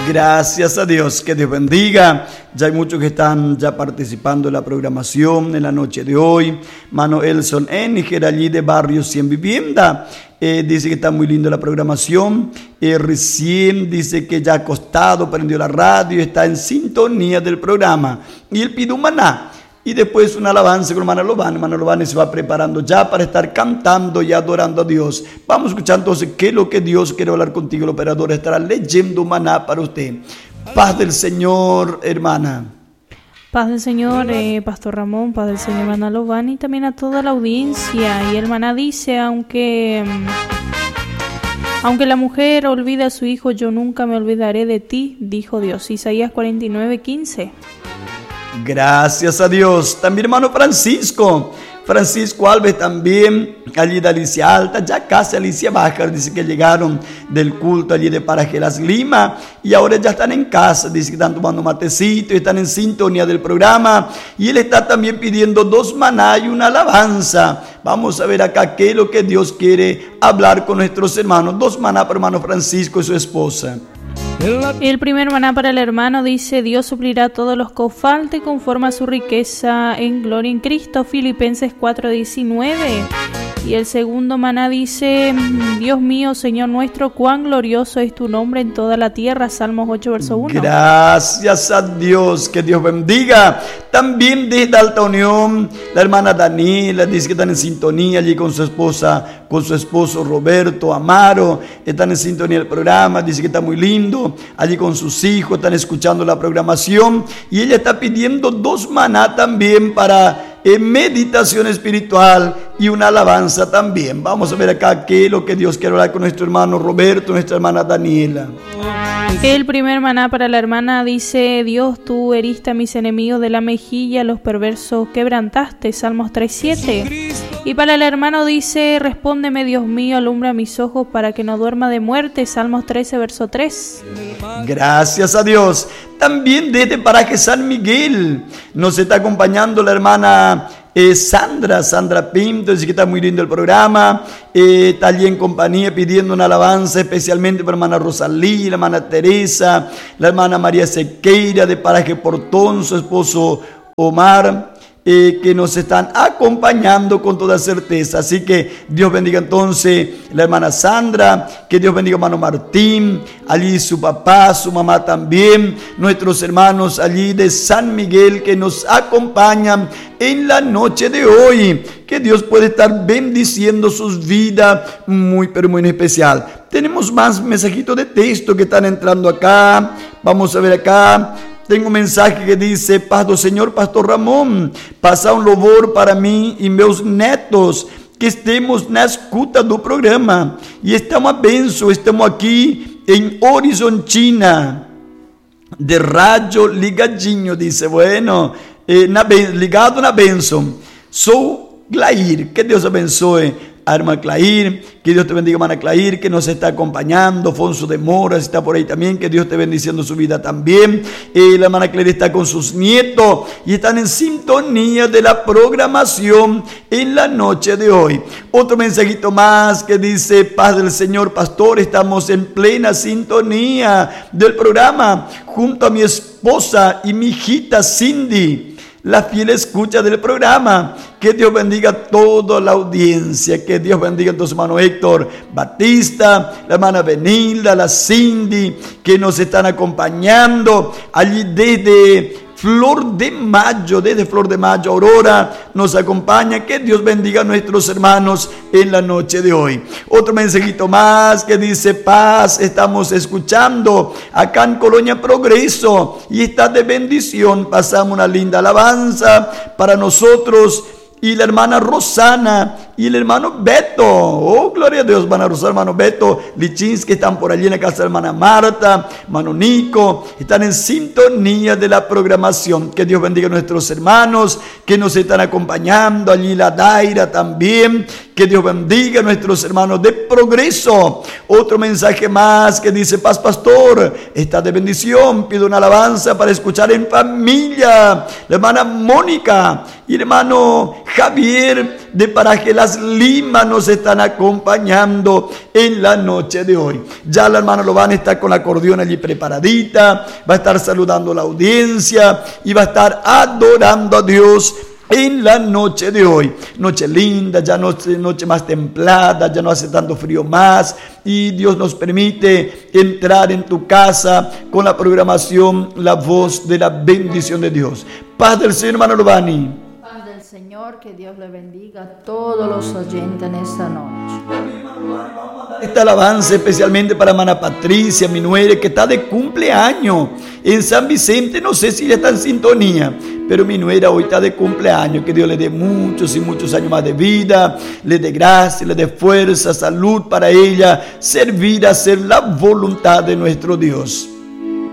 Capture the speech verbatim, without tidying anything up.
Gracias a Dios, que Dios bendiga. Ya hay muchos que están ya participando en la programación en la noche de hoy. Mano Elson Eniger, allí de Barrio cien Vivienda, eh, dice que está muy lindo la programación. Eh, recién dice que ya acostado, prendió la radio, está en sintonía del programa. Y él pide un maná. Y después una alabanza con hermana Lovane. Hermana Lovane se va preparando ya para estar cantando y adorando a Dios. Vamos a escuchar entonces qué es lo que Dios quiere hablar contigo. El operador estará leyendo maná para usted. Paz del Señor, hermana. Paz del Señor, eh, Pastor Ramón, paz del Señor, hermana Lovane, y también a toda la audiencia. Y el maná dice, aunque... Aunque la mujer olvida a su hijo, yo nunca me olvidaré de ti, dijo Dios. Isaías cuarenta y nueve, quince. Gracias a Dios. También hermano Francisco. Francisco Alves también, allí de Alicia Alta, ya casi Alicia Baja, dice que llegaron del culto allí de Parajelas, Lima, y ahora ya están en casa, dice que están tomando matecito y están en sintonía del programa, y él está también pidiendo dos maná y una alabanza. Vamos a ver acá qué es lo que Dios quiere hablar con nuestros hermanos. Dos maná para hermano Francisco y su esposa. El primer maná para el hermano dice: Dios suplirá todos los que os falte conforme a su riqueza en gloria en Cristo, Filipenses cuatro diecinueve. Y el segundo maná dice: Dios mío, Señor nuestro, cuán glorioso es tu nombre en toda la tierra, Salmos ocho, verso uno. Gracias a Dios, que Dios bendiga. También desde Alta Unión, la hermana Daniela dice que están en sintonía allí con su esposa, con su esposo Roberto Amaro, están en sintonía del programa, dice que está muy lindo, allí con sus hijos, están escuchando la programación, y ella está pidiendo dos maná también para en meditación espiritual y una alabanza también. Vamos a ver acá qué es lo que Dios quiere hablar con nuestro hermano Roberto, nuestra hermana Daniela. El primer maná para la hermana dice: Dios, tú heriste a mis enemigos de la mejilla, los perversos quebrantaste, Salmos tres siete. Y para el hermano dice: respóndeme, Dios mío, alumbra mis ojos para que no duerma de muerte, Salmos trece, verso tres. Gracias a Dios. También desde Paraje San Miguel nos está acompañando la hermana eh, Sandra, Sandra Pinto, dice que está muy lindo el programa, eh, está allí en compañía pidiendo una alabanza especialmente para la hermana Rosalí, la hermana Teresa, la hermana María Sequeira de Paraje Portón, su esposo Omar, Eh, que nos están acompañando con toda certeza. Así que Dios bendiga entonces la hermana Sandra, que Dios bendiga hermano Martín, allí su papá, su mamá también, nuestros hermanos allí de San Miguel que nos acompañan en la noche de hoy. Que Dios puede estar bendiciendo sus vidas muy pero muy en especial. Tenemos más mensajitos de texto que están entrando acá. Vamos a ver acá. Tengo un mensaje que dice: paz do Señor, Pastor Ramón, passa um louvor para mim e meus netos, que estemos na escuta do programa, e está uma benção. Estamos aqui em Horizontina, de rádio ligadinho, dice, bueno, eh, na, ligado na benção. Sou Clair, que Deus abençoe a hermana Clair, que Dios te bendiga, hermana Clair, que nos está acompañando. Fonso de Moras está por ahí también, que Dios te bendiciendo su vida también. Eh, la hermana Clair está con sus nietos y están en sintonía de la programación en la noche de hoy. Otro mensajito más que dice: paz del Señor, pastor, estamos en plena sintonía del programa junto a mi esposa y mi hijita Cindy, la fiel escucha del programa. Que Dios bendiga a toda la audiencia. Que Dios bendiga a tu hermano Héctor Batista, la hermana Benilda, la Cindy, que nos están acompañando allí desde Flor de Mayo, desde Flor de Mayo, Aurora nos acompaña. Que Dios bendiga a nuestros hermanos en la noche de hoy. Otro mensajito más que dice: paz, estamos escuchando acá en Colonia Progreso y está de bendición. Pasamos una linda alabanza para nosotros y la hermana Rosana y el hermano Beto. Oh, gloria a Dios, hermana Rosana, hermano Beto Lichins, que están por allí en la casa de la hermana Marta, hermano Nico, están en sintonía de la programación. Que Dios bendiga a nuestros hermanos que nos están acompañando, allí la Daira también. Que Dios bendiga a nuestros hermanos de Progreso. Otro mensaje más que dice: paz, pastor, está de bendición, pido una alabanza para escuchar en familia. La hermana Mónica, Y hermano Javier de Paraje Las Limas nos están acompañando en la noche de hoy. Ya la hermana Lovana está con la acordeón allí preparadita, va a estar saludando a la audiencia y va a estar adorando a Dios en la noche de hoy. Noche linda, ya noche, noche más templada, ya no hace tanto frío más y Dios nos permite entrar en tu casa con la programación La Voz de la Bendición de Dios. Paz del Señor, hermano Lovani. Paz del Señor, que Dios le bendiga a todos los oyentes en esta noche. Esta alabanza especialmente para hermana Patricia, mi nuera, que está de cumpleaños en San Vicente. No sé si ya está en sintonía, pero mi nuera hoy está de cumpleaños. Que Dios le dé muchos y muchos años más de vida, le dé gracia, le dé fuerza, salud para ella, servir a hacer la voluntad de nuestro Dios.